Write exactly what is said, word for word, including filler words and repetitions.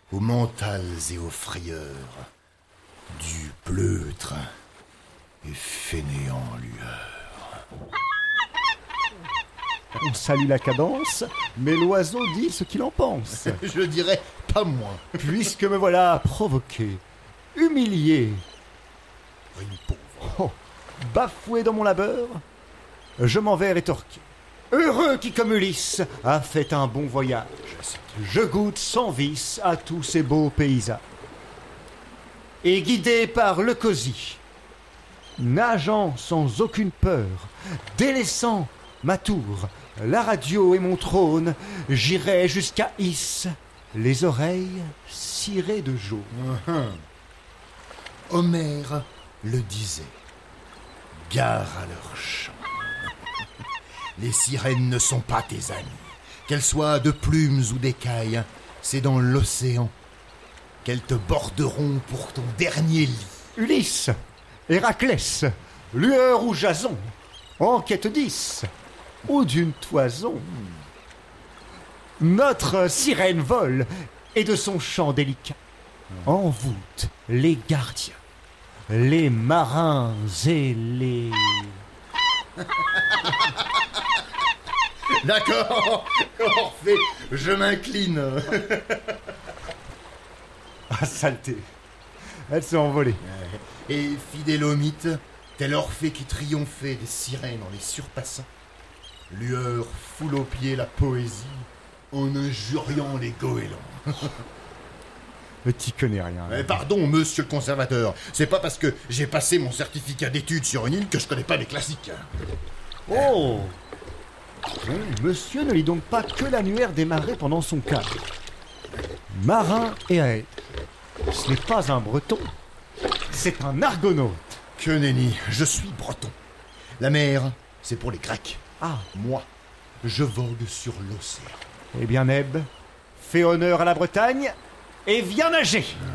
aux mentales et aux frayeurs, du pleutre et fainéant lueur. On salue la cadence, mais l'oiseau dit ce qu'il en pense. Je dirais pas moins. Puisque me voilà provoqué, humilié, Une pauvre. oh, bafoué dans mon labeur, je m'en vais rétorquer. Heureux qui, comme Ulysse, a fait un bon voyage. Je goûte sans vice à tous ces beaux paysages. Et guidé par le cosy, nageant sans aucune peur, délaissant ma tour, la radio et mon trône, j'irai jusqu'à Is, les oreilles cirées de jaune. Uhum. Homère le disait. Gare à leur chant. Les sirènes ne sont pas tes amies. Qu'elles soient de plumes ou d'écailles, c'est dans l'océan qu'elles te borderont pour ton dernier lit. Ulysse, Héraclès, lueur ou Jason, en quête dix, ou d'une toison. Notre sirène vole, et de son chant délicat envoûte les gardiens, les marins et les... D'accord, Orphée, je m'incline. Ah, saleté, elle s'est envolée. Et fidèle au mythe, tel Orphée qui triomphait des sirènes en les surpassant, lueur foule aux pieds la poésie en injuriant les goélands. Mais t'y connais rien. Eh, pardon, monsieur le conservateur, c'est pas parce que j'ai passé mon certificat d'études sur une île que je connais pas les classiques. Oh Bon, monsieur ne lit donc pas que l'annuaire des marées pendant son cas. Marin et aède. Ce n'est pas un breton, c'est un argonaute. Que nenni, je suis breton. La mer, c'est pour les Grecs. Ah, Moi, je vogue sur l'océan. eh bien Neb, fais honneur à la Bretagne et viens nager.